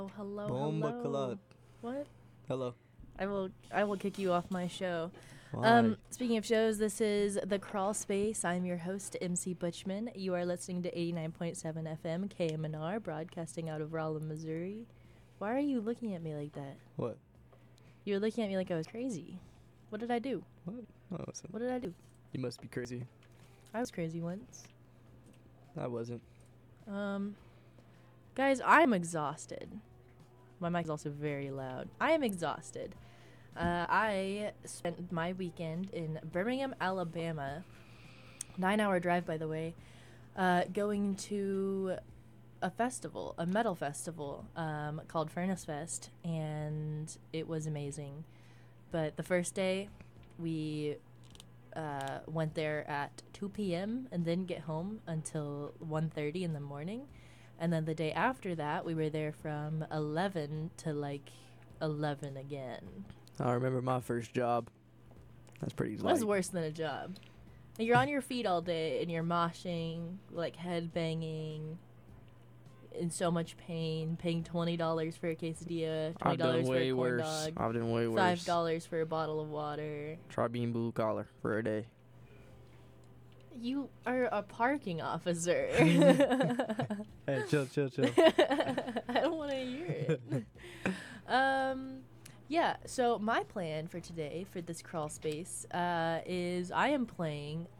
Hello, Bomba hello. Kalat. What? Hello. I will kick you off my show. Why? Speaking of shows, this is The Crawl Space. I'm your host, MC Butchman. You are listening to 89.7 FM KMNR, broadcasting out of Rollin, Missouri. Why are you looking at me like that? What? You were looking at me like I was crazy. What did I do? What? Oh, listen. What did I do? You must be crazy. I was crazy once. I wasn't. Guys, I'm exhausted. My mic is also very loud. I am exhausted. I spent my weekend in Birmingham, Alabama. 9-hour drive, by the way. Going to a festival, a metal festival, called Furnace Fest, and it was amazing. But the first day, we went there at 2 p.m. and didn't get home until 1:30 in the morning. And then the day after that, we were there from 11 to like 11 again. I remember my first job. That's pretty What is light. worse than a job? And you're on your feet all day and you're moshing, like head banging, in so much pain, paying $20 for a quesadilla, I've $20 done for way a corn worse. dog, I've done way worse. $5 for a bottle of water. Try being blue collar for a day. You are a parking officer. Hey, chill. I don't want to hear it. Yeah, so my plan for today, for this crawl space, is I am playing